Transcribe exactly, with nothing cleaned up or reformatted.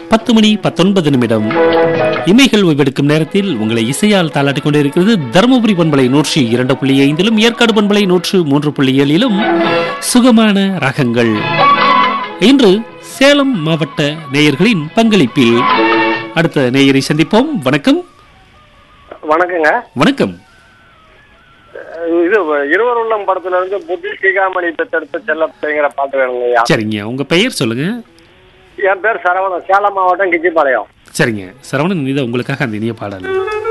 பத்து மணி பத்தொன்பது நிமிடம். இமைகள் ஓய்வெடுக்கும் நேரத்தில் உங்களை இசையால் தாளாட்டிக் கொண்டிருக்கிறது தருமபுரி பண்பலை நூற்றி இரண்டு புள்ளி ஐந்திலும் ஏற்காடு பண்பலை நூற்று மூன்று புள்ளி ஏழிலும் சுகமான ராகங்கள். இன்று சேலம் மாவட்ட நேயர்களின் பங்களிப்பில் அடுத்த நேயரை சந்திப்போம். வணக்கம். வணக்கங்க. வணக்கம். இது இருவர் உள்ளம் படத்துல இருந்து புத்தி ஸ்ரீகாமணி பெற்றெடுத்த செல்ல பிள்ளைங்கிற பாட்டு வேணுங்கய்யா. சரிங்க, உங்க பெயர் சொல்லுங்க. என் பேர் சரவணன், சேலம் மாவட்டம் கிச்சிபாளையம். சரிங்க சரவணன், இது உங்களுக்காக அந்த இனிய பாடல்.